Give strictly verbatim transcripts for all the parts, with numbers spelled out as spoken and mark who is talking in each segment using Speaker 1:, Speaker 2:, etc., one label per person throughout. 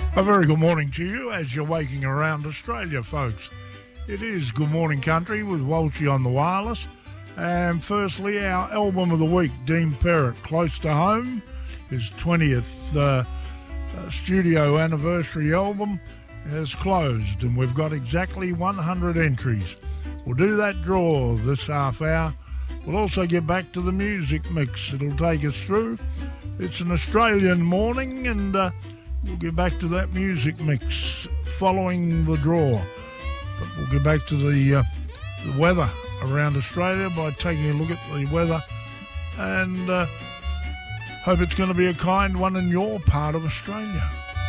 Speaker 1: A very good morning to you as you're waking around Australia, folks. It is Good Morning Country with Walshy on the wireless. And firstly, our album of the week, Dean Perrott, Close to Home, his twentieth uh, uh, studio anniversary album, has closed, and we've got exactly one hundred entries. We'll do that draw this half hour. We'll also get back to the music mix. It'll take us through. It's an Australian morning, and uh, we'll get back to that music mix following the draw. But we'll get back to the, uh, the weather around Australia by taking a look at the weather, and uh, hope it's going to be a kind one in your part of Australia.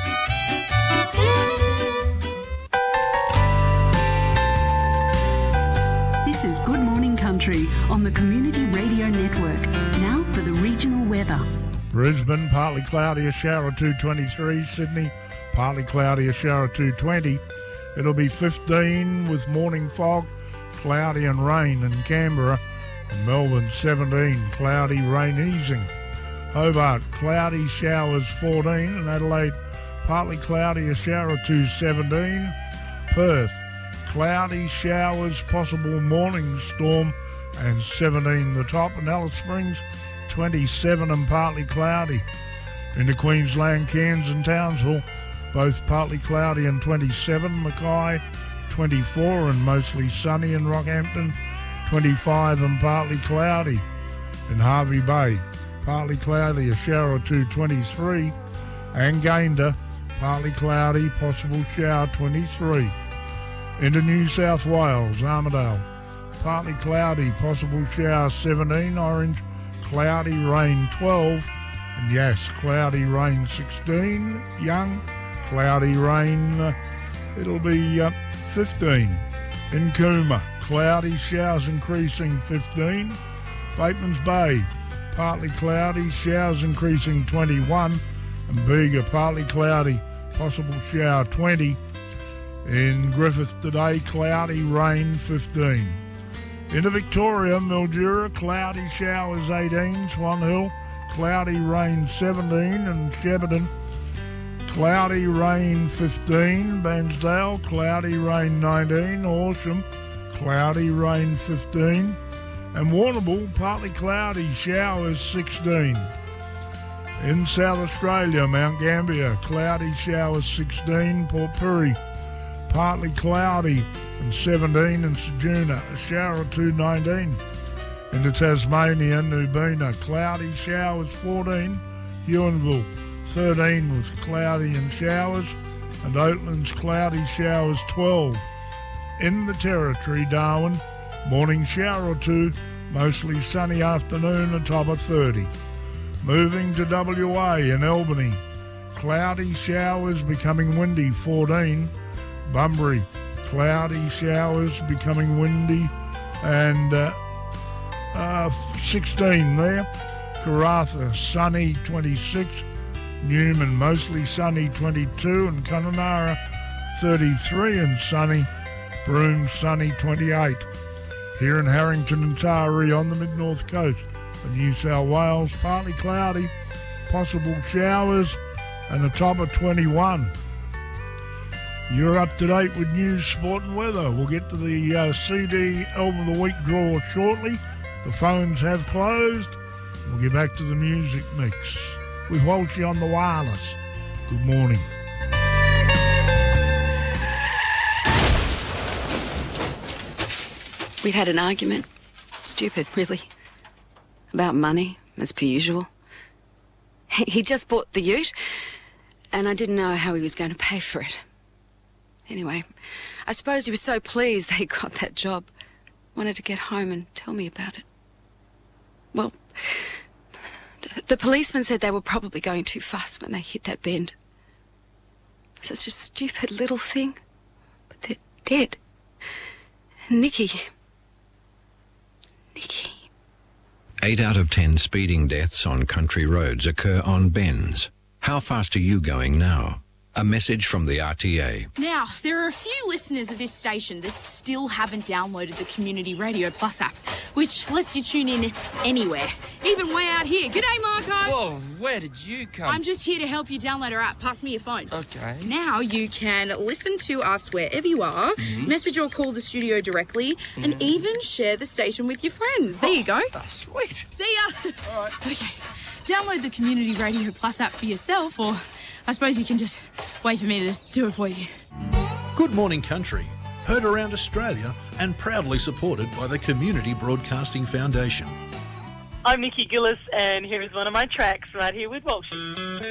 Speaker 2: This is Good Morning Country on the Community Radio Network. Now for the regional weather.
Speaker 1: Brisbane, partly cloudy, a shower or two twenty-three. Sydney, partly cloudy, a shower or two twenty. It'll be fifteen with morning fog, cloudy and rain in Canberra. And Melbourne, seventeen, cloudy, rain easing. Hobart, cloudy, showers fourteen. And Adelaide, partly cloudy, a shower or two seventeen. Perth, cloudy, showers, possible morning storm, and seventeen the top. And Alice Springs, twenty-seven and partly cloudy. Into Queensland, Cairns and Townsville, both partly cloudy and twenty-seven. Mackay, twenty-four and mostly sunny. In Rockhampton, twenty-five and partly cloudy. In Hervey Bay, partly cloudy, a shower or two, twenty-three. And Gayndah, partly cloudy, possible shower, twenty-three. Into New South Wales, Armidale, partly cloudy, possible shower, seventeen. Orange, cloudy, rain, twelve. And yes, cloudy, rain, sixteen. Young, cloudy, rain, uh, it'll be uh, fifteen. In Cooma, cloudy, showers increasing, fifteen. Bateman's Bay, partly cloudy, showers increasing, twenty-one. And Bega, partly cloudy, possible shower, twenty. In Griffith today, cloudy, rain, fifteen. Into Victoria, Mildura, cloudy, showers, eighteen. Swan Hill, cloudy, rain, seventeen. And Shepparton, cloudy, rain, fifteen. Bairnsdale, cloudy, rain, nineteen. Horsham, cloudy, rain, fifteen. And Warrnambool, partly cloudy, showers, sixteen. In South Australia, Mount Gambier, cloudy, showers, sixteen. Port Pirie, partly cloudy and seventeen. In Ceduna, a shower or two, nineteen. Into Tasmania, Nubina, cloudy, showers, fourteen. Huonville, thirteen with cloudy and showers. And Oatlands, cloudy, showers, twelve. In the Territory, Darwin, morning shower or two, mostly sunny afternoon, a top of thirty. Moving to W A in Albany, cloudy, showers, becoming windy, fourteen. Bunbury, cloudy, showers, becoming windy, and uh, uh, sixteen there. Karratha, sunny, twenty-six. Newman, mostly sunny, twenty-two. And Kununurra, thirty-three and sunny. Broome, sunny, twenty-eight. Here in Harrington and Taree on the mid-north coast of New South Wales, partly cloudy, possible showers, and a top of twenty-one. You're up to date with news, sport and weather. We'll get to the uh, C D Album of the Week draw shortly. The phones have closed. We'll get back to the music mix with Walshy on the wireless. Good morning.
Speaker 3: We'd had an argument. Stupid, really. About money, as per usual. He, he just bought the ute, and I didn't know how he was going to pay for it. Anyway, I suppose he was so pleased that he got that job. Wanted to get home and tell me about it. Well, the, the policeman said they were probably going too fast when they hit that bend. Such a stupid little thing. But they're dead. And Nicky... Nicky...
Speaker 4: Eight out of ten speeding deaths on country roads occur on bends. How fast are you going now? A message from the R T A.
Speaker 5: Now, there are a few listeners of this station that still haven't downloaded the Community Radio Plus app, which lets you tune in anywhere, even way out here. G'day, Marco.
Speaker 6: Whoa, where did you come?
Speaker 5: I'm just here to help you download our app. Pass me your phone.
Speaker 6: Okay.
Speaker 5: Now you can listen to us wherever you are, mm-hmm. message or call the studio directly, mm-hmm. and even share the station with your friends. There you go.
Speaker 6: Oh, sweet.
Speaker 5: See ya.
Speaker 6: All right.
Speaker 5: Okay. Download the Community Radio Plus app for yourself, or I suppose you can just wait for me to do it for you.
Speaker 7: Good Morning Country, heard around Australia and proudly supported by the Community Broadcasting Foundation.
Speaker 8: I'm Nikki Gillis, and here is one of my tracks right here with Walshy.